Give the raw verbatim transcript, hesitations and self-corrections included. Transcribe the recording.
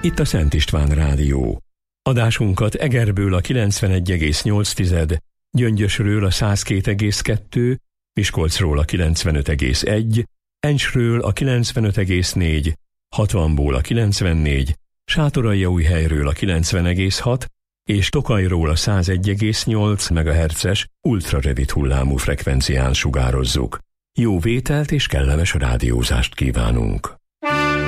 Itt a Szent István Rádió. Adásunkat Egerből a kilencvenegy egész nyolc, Gyöngyösről a száz két egész kettő, Miskolcról a kilencvenöt egész egy, Encsről a kilencvenöt egész négy, hatvanból a kilencvennégy, Sátoraljaújhelyről a kilencven egész hat, és Tokajról a száz egy egész nyolc megahertzes ultrarövid hullámú frekvencián sugározzuk. Jó vételt és kellemes rádiózást kívánunk!